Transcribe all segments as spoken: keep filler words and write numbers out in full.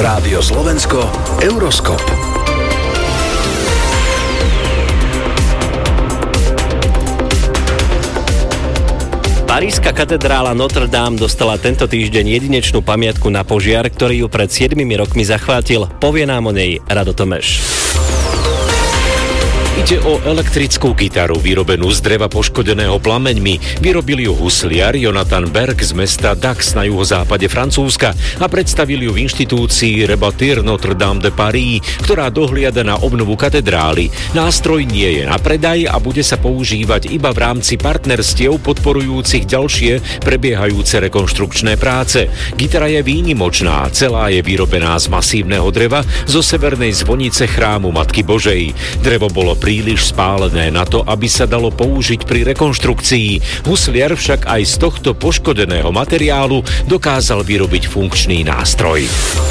Rádio Slovensko, Euroskop. Paríska katedrála Notre Dame dostala tento týždeň jedinečnú pamiatku na požiar, ktorý ju pred siedmimi rokmi zachvátil. Povie nám o nej Rado Tomeš. Ide o elektrickú gitaru vyrobenú z dreva poškodeného plameňmi. Vyrobili ju husliar Jonathan Berg z mesta Dax na juhozápade Francúzska a predstavili ju v inštitúcii Rebâtir Notre-Dame de Paris, ktorá dohliada na obnovu katedrály. Nástroj nie je na predaj a bude sa používať iba v rámci partnerstiev podporujúcich ďalšie prebiehajúce rekonštrukčné práce. Gitara je výnimočná, celá je vyrobená z masívneho dreva zo severnej zvonice chrámu Matky Božej. Drevo bolo príliš spálené na to, aby sa dalo použiť pri rekonštrukcii. Husliar však aj z tohto poškodeného materiálu dokázal vyrobiť funkčný nástroj.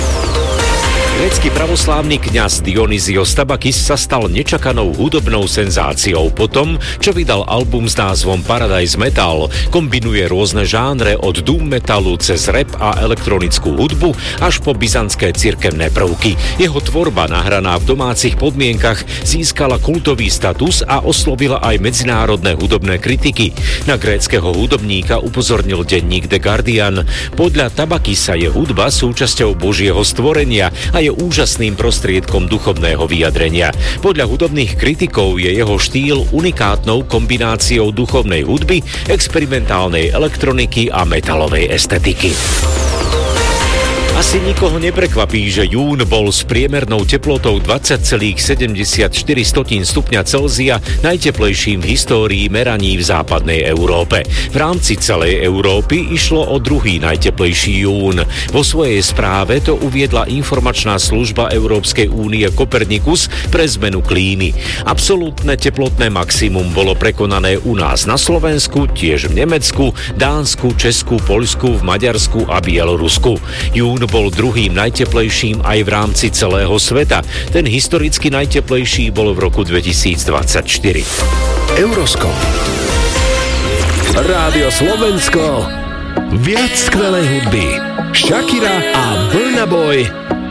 Grécky pravoslávny kňaz Dionyzios Tabakis sa stal nečakanou hudobnou senzáciou po tom, čo vydal album s názvom Paradise Metal. Kombinuje rôzne žánre od doom metalu cez rap a elektronickú hudbu až po byzantské cirkevné prvky. Jeho tvorba, nahraná v domácich podmienkach, získala kultový status a oslovila aj medzinárodné hudobné kritiky. Na gréckeho hudobníka upozornil denník The Guardian. Podľa Tabakisa je hudba súčasťou Božieho stvorenia a je úžasným prostriedkom duchovného vyjadrenia. Podľa hudobných kritikov je jeho štýl unikátnou kombináciou duchovnej hudby, experimentálnej elektroniky a metalovej estetiky. Asi nikoho neprekvapí, že jún bol s priemernou teplotou dvadsať celá sedemdesiatštyri stupňa Celzia najteplejším v histórii meraní v západnej Európe. V rámci celej Európy išlo o druhý najteplejší jún. Vo svojej správe to uviedla informačná služba Európskej únie Copernicus pre zmenu klímy. Absolútne teplotné maximum bolo prekonané u nás na Slovensku, tiež v Nemecku, Dánsku, Česku, Poľsku, v Maďarsku a Bielorusku. Jún bol druhým najteplejším aj v rámci celého sveta. Ten historicky najteplejší bol v roku dvetisícdvadsaťštyri. Euroskop. Rádio Slovensko. Viac skvelej hudby. Shakira a Burna Boy